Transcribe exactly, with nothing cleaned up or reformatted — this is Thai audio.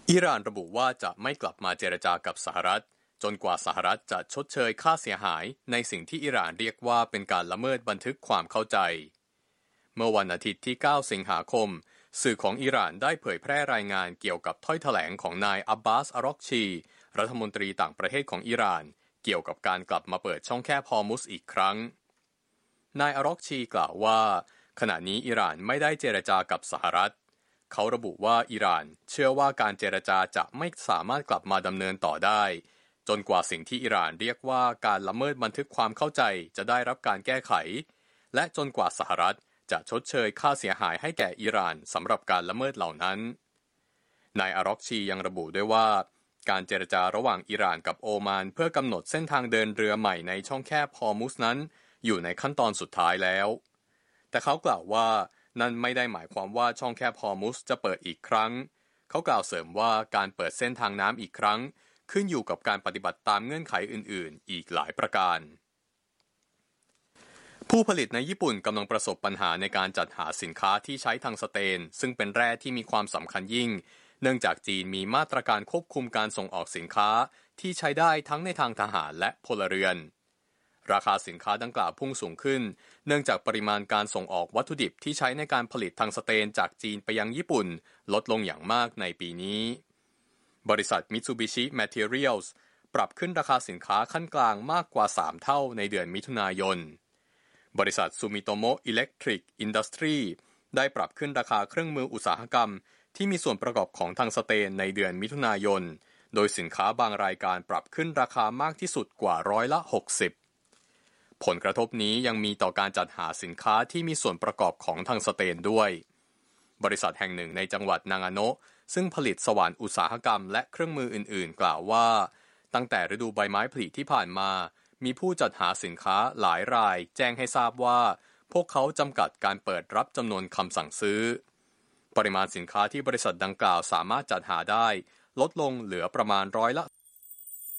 อิหร่านระบุว่าจะไม่กลับมาเจรจากับสหรัฐจนกว่าสหรัฐจะชดเชยค่าเสียหายในสิ่งที่อิหร่านเรียกว่าเป็นการละเมิดบันทึกความเข้าใจเมื่อวันอาทิตย์ที่เก้าสิงหาคมสื่อของอิหร่านได้เผยแพร่รายงานเกี่ยวกับถ้อยแถลงของนายอับบาส อารอกชีรัฐมนตรีต่างประเทศของอิหร่านเกี่ยวกับการกลับมาเปิดช่องแคบฮอร์มุซอีกครั้งนายอารอกชีกล่าวว่าขณะนี้อิหร่านไม่ได้เจรจากับสหรัฐเขาระบุว่าอิหร่านเชื่อว่าการเจรจาจะไม่สามารถกลับมาดำเนินต่อได้จนกว่าสิ่งที่อิหร่านเรียกว่าการละเมิดบันทึกความเข้าใจจะได้รับการแก้ไขและจนกว่าสหรัฐจะชดเชยค่าเสียหายให้แก่อิหร่านสำหรับการละเมิดเหล่านั้นนายอารอกชียังระบุด้วยว่าการเจรจาระหว่างอิหร่านกับโอมานเพื่อกำหนดเส้นทางเดินเรือใหม่ในช่องแคบฮอร์มุซนั้นอยู่ในขั้นตอนสุดท้ายแล้วแต่เขากล่าวว่านั่นไม่ได้หมายความว่าช่องแคบฮอร์มุซจะเปิดอีกครั้งเขากล่าวเสริมว่าการเปิดเส้นทางน้ำอีกครั้งขึ้นอยู่กับการปฏิบัติตามเงื่อนไขอื่นๆอีกหลายประการผู้ผลิตในญี่ปุ่นกำลังประสบปัญหาในการจัดหาสินค้าที่ใช้ทังสเตนซึ่งเป็นแร่ที่มีความสำคัญยิ่งเนื่องจากจีนมีมาตรการควบคุมการส่งออกสินค้าที่ใช้ได้ทั้งในทางทหารและพลเรือนราคาสินค้าดังกล่าวพุ่งสูงขึ้นเนื่องจากปริมาณการส่งออกวัตถุดิบที่ใช้ในการผลิตทังสเตนจากจีนไปยังญี่ปุ่นลดลงอย่างมากในปีนี้บริษัท Mitsubishi Materials ปรับขึ้นราคาสินค้าขั้นกลางมากกว่าสามเท่าในเดือนมิถุนายนบริษัท Sumitomo Electric Industry ได้ปรับขึ้นราคาเครื่องมืออุตสาหกรรมที่มีส่วนประกอบของทังสเตนในเดือนมิถุนายนโดยสินค้าบางรายการปรับขึ้นราคามากที่สุดกว่าร้อยละหกสิบผลกระทบนี้ยังมีต่อการจัดหาสินค้าที่มีส่วนประกอบของทังสเตนด้วยบริษัทแห่งหนึ่งในจังหวัดนางาโนะซึ่งผลิตสว่านอุตสาหกรรมและเครื่องมืออื่นๆกล่าวว่าตั้งแต่ฤดูใบไม้ผลิที่ผ่านมามีผู้จัดหาสินค้าหลายรายแจ้งให้ทราบว่าพวกเขาจำกัดการเปิดรับจำนวนคำสั่งซื้อปริมาณสินค้าที่บริษัทดังกล่าวสามารถจัดหาได้ลดลงเหลือประมาณร้อยละ